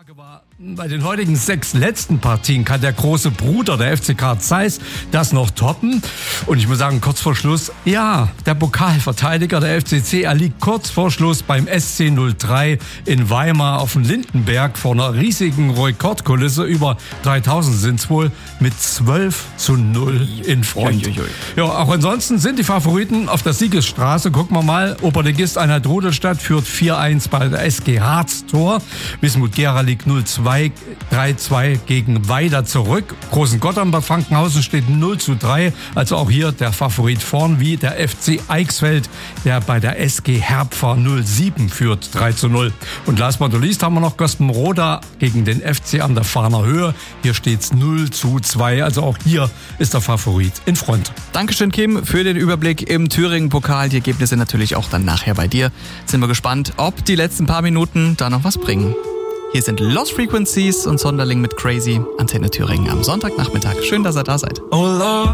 Frage war, bei den heutigen 6 letzten Partien kann der große Bruder, der FC Carl Zeiss, das noch toppen? Und ich muss sagen, kurz vor Schluss, ja, der Pokalverteidiger der FCC, er liegt kurz vor Schluss beim SC 03 in Weimar auf dem Lindenberg vor einer riesigen Rekordkulisse, über 3000 sind es wohl, mit 12:0 in Front. Ja, auch ansonsten sind die Favoriten auf der Siegesstraße. Gucken wir mal, Oberligist Einheit Rudolstadt führt 4-1 bei der SG Harz Tor. Wismut Gera liegt 0-2, 3-2 gegen Weider zurück. Großen Gotthard bei Frankenhausen steht 0-3. Also auch hier der Favorit vorn, wie der FC Eichsfeld, der bei der SG Herpfer 0-7 führt, 3-0. Und last but not least haben wir noch Gospenroda gegen den FC an der Fahner Höhe. Hier steht's 0-2. Also auch hier ist der Favorit in Front. Dankeschön, Kim, für den Überblick im Thüringen-Pokal. Die Ergebnisse natürlich auch dann nachher bei dir. Sind wir gespannt, ob die letzten paar Minuten da noch was bringen. Hier sind Lost Frequencies und Sonderling mit Crazy. Antenne Thüringen am Sonntagnachmittag. Schön, dass ihr da seid. Oh Lord.